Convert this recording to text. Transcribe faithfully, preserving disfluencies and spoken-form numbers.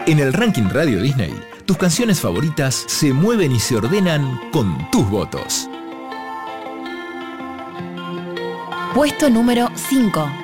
En el ranking Radio Disney, tus canciones favoritas se mueven y se ordenan con tus votos. Puesto número cinco.